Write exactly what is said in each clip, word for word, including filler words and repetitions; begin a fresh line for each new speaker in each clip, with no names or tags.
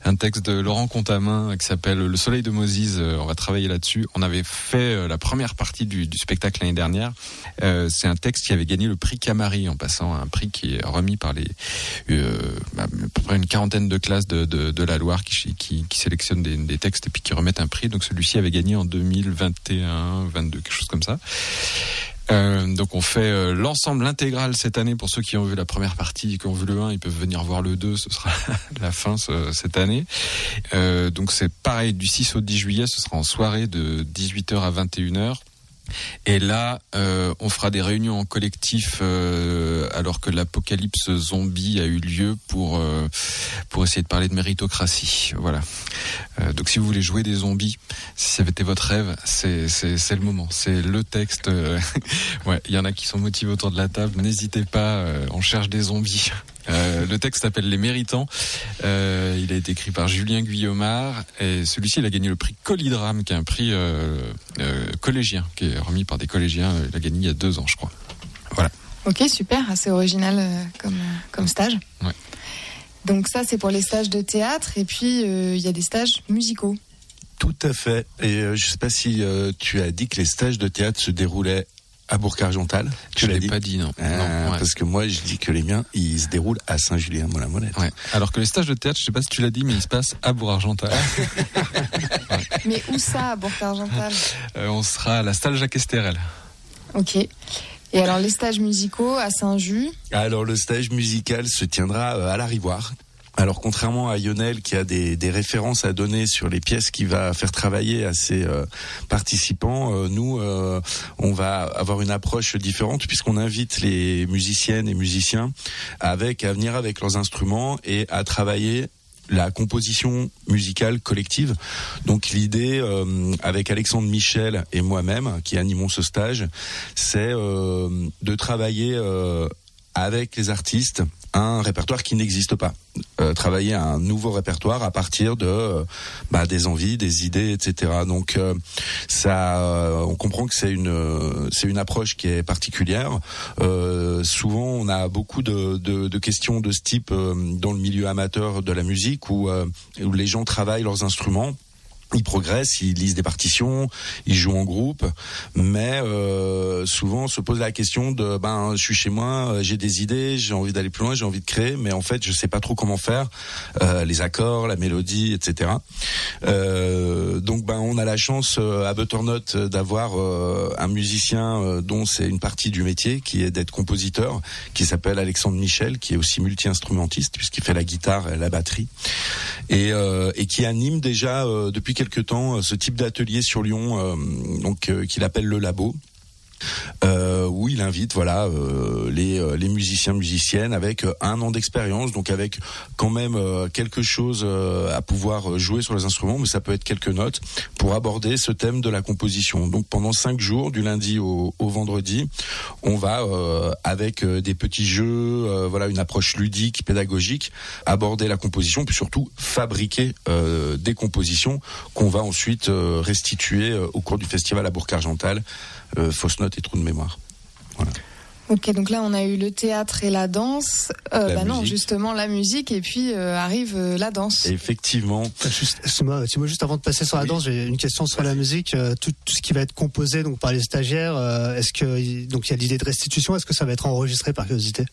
un texte de Laurent Contamin qui s'appelle Le Soleil de Moses. On va travailler là-dessus. On avait fait la première partie du, du spectacle l'année dernière. Euh, c'est un texte qui avait gagné le prix Camari, en passant un prix qui est remis par les euh, à peu près une quarantaine de classes de, de, de la Loire qui, qui, qui sélectionnent des, des textes et puis qui remettent un prix. Donc celui-ci avait gagné en deux mille vingt et un, vingt-deux, quelque chose comme ça. Euh, donc on fait euh, l'ensemble intégral cette année. Pour ceux qui ont vu la première partie, qui ont vu le un, ils peuvent venir voir le deux, ce sera la fin ce, cette année. Euh, donc c'est pareil, du six au dix juillet, ce sera en soirée de dix-huit heures à vingt et une heures. Et là, euh, on fera des réunions en collectif euh, alors que l'apocalypse zombie a eu lieu pour euh, pour essayer de parler de méritocratie. Voilà. Euh, donc, si vous voulez jouer des zombies, si ça avait été votre rêve, c'est c'est c'est le moment. C'est le texte. Euh, ouais, il y en a qui sont motivés autour de la table. N'hésitez pas. Euh, on cherche des zombies. Euh, le texte s'appelle Les Méritants. Euh, il a été écrit par Julien Guillaumard et celui-ci, il a gagné le prix Collydrame, qui est un prix euh, euh, collégien, qui est remis par des collégiens. Il a gagné il y a deux ans, je crois. Voilà.
Ok, super, assez original euh, comme euh, comme stage.
Ouais.
Donc ça, c'est pour les stages de théâtre, et puis il euh, y a des stages musicaux.
Tout à fait. Et euh, je sais pas si euh, tu as dit que les stages de théâtre se déroulaient à Bourg-Argental.
Tu l'as pas dit, non.
Ah,
non ouais.
Parce que moi, je dis que les miens, ils se déroulent à Saint-Julien-Molin-Molette.
Ouais. Alors que les stages de théâtre, je sais pas si tu l'as dit, mais ils se passent à Bourg-Argental.
Ouais. Mais où ça, à Bourg-Argental?
euh, On sera à la salle Jacques Esterel.
Ok. Et alors, les stages musicaux à Saint-Just?
Alors, le stage musical se tiendra à la Rivoire. Alors, contrairement à Lionel qui a des, des références à donner sur les pièces qu'il va faire travailler à ses euh, participants, euh, nous, euh, on va avoir une approche différente puisqu'on invite les musiciennes et musiciens avec à venir avec leurs instruments et à travailler la composition musicale collective. Donc l'idée, euh, avec Alexandre Michel et moi-même, qui animons ce stage, c'est euh, de travailler euh, avec les artistes un répertoire qui n'existe pas. Euh, travailler un nouveau répertoire à partir de euh, bah, des envies, des idées, et cetera. Donc euh, ça, euh, on comprend que c'est une euh, c'est une approche qui est particulière. Euh, souvent, on a beaucoup de, de, de questions de ce type euh, dans le milieu amateur de la musique où, euh, où les gens travaillent leurs instruments. Ils progressent, ils lisent des partitions, ils jouent en groupe, mais euh, souvent on se pose la question de ben je suis chez moi, j'ai des idées, j'ai envie d'aller plus loin, j'ai envie de créer, mais en fait je sais pas trop comment faire, euh, les accords, la mélodie, et cetera. Euh, donc ben on a la chance à Butternut d'avoir euh, un musicien euh, dont c'est une partie du métier, qui est d'être compositeur, qui s'appelle Alexandre Michel, qui est aussi multi-instrumentiste puisqu'il fait la guitare et la batterie, et, euh, et qui anime déjà euh, depuis quelque temps ce type d'atelier sur Lyon, euh, donc euh, qu'il appelle le Labo. Euh, où il invite voilà euh, les euh, les musiciens musiciennes avec euh, un an d'expérience, donc avec quand même euh, quelque chose euh, à pouvoir jouer sur les instruments, mais ça peut être quelques notes pour aborder ce thème de la composition. Donc pendant cinq jours, du lundi au, au vendredi, on va euh, avec euh, des petits jeux, euh, voilà une approche ludique, pédagogique, aborder la composition, puis surtout fabriquer euh, des compositions qu'on va ensuite euh, restituer euh, au cours du festival à Bourg-Argental. Euh, fausse note et trou de mémoire. Voilà.
Ok, donc là on a eu le théâtre et la danse. Euh,
la
bah non,
musique.
justement la musique, et puis euh, arrive euh, la danse.
Effectivement.
Juste, excuse-moi, excuse-moi, juste avant de passer sur la
Oui.
danse, j'ai une question sur la musique. Euh, tout, tout ce qui va être composé donc par les stagiaires, euh, est-ce que donc il y a l'idée de restitution, est-ce que ça va être enregistré par curiosité?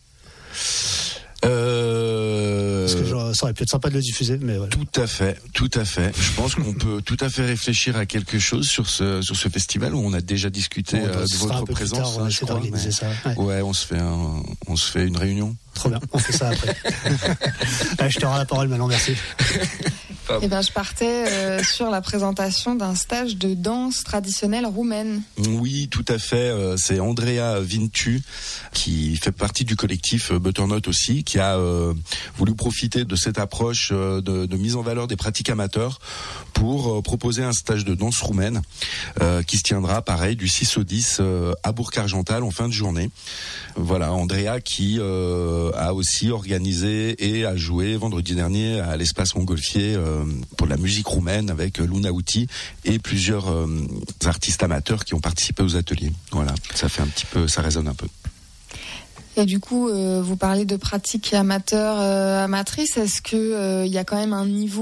Euh...
Parce que genre, ça aurait pu être sympa de le diffuser, mais voilà.
Tout à fait, tout à fait. Je pense qu'on peut tout à fait réfléchir à quelque chose sur ce sur ce festival où on a déjà discuté
Bon,
euh, de
ce sera un
votre
peu plus
présence.
tard, on va
hein,
essayer
je crois,
d'organiser
mais...
ça. Ouais.
ouais, on se fait un, on se fait une réunion.
Trop bien, on fait ça après. Allez, je te rends la parole maintenant, merci.
Eh ben, je partais euh, sur la présentation d'un stage de danse traditionnelle roumaine.
Oui, tout à fait. Euh, c'est Andrea Vintu qui fait partie du collectif euh, Butternut aussi, qui a euh, voulu profiter de cette approche euh, de, de mise en valeur des pratiques amateurs pour euh, proposer un stage de danse roumaine euh, qui se tiendra, pareil, du six au dix euh, à Bourg-Argental en fin de journée. Voilà, Andrea qui euh, a aussi organisé et a joué vendredi dernier à l'espace Montgolfier euh, pour de la musique roumaine avec Luna Uti et plusieurs euh, artistes amateurs qui ont participé aux ateliers. Voilà, ça fait un petit peu, ça résonne un peu.
Et du coup, euh, vous parlez de pratiques amateurs, euh, amatrices. Est-ce que euh, il y a quand même un niveau